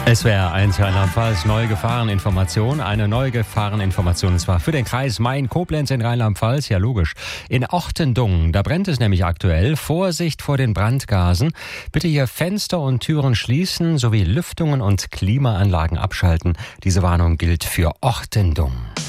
SWR1 Rheinland-Pfalz, neue Gefahreninformation. Eine neue Gefahreninformation, und zwar für den Kreis Main-Koblenz in Rheinland-Pfalz. Ja, logisch. In Ortendungen, da brennt es nämlich aktuell. Vorsicht vor den Brandgasen. Bitte hier Fenster und Türen schließen, sowie Lüftungen und Klimaanlagen abschalten. Diese Warnung gilt für Ortendungen.